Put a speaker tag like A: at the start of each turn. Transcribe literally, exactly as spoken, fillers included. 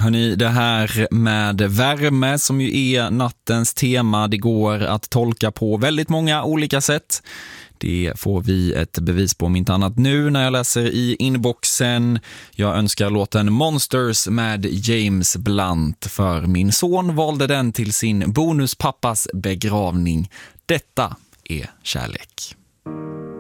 A: Hörrni, det här med värme som ju är nattens tema, det går att tolka på väldigt många olika sätt. Det får vi ett bevis på om inte annat nu när jag läser i inboxen. Jag önskar låten Monsters med James Blunt, för min son valde den till sin bonuspappas begravning. Detta är kärlek.